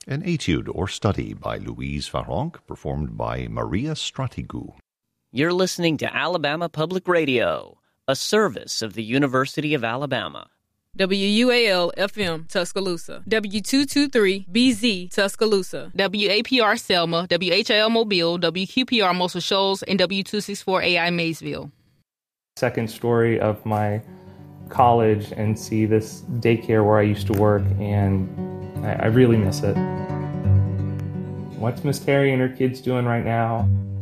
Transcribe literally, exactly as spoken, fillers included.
An etude or study by Louise Farronc, performed by Maria Stratigou. You're listening to Alabama Public Radio, a service of the University of Alabama. W U A L F M Tuscaloosa, W two twenty-three B Z Tuscaloosa, W A P R Selma, W H I L Mobile, W Q P R Muscle Shoals, and W two sixty-four A I Maysville. Second story of my college and see this daycare where I used to work, and I, I really miss it. What's Miss Terry and her kids doing right now?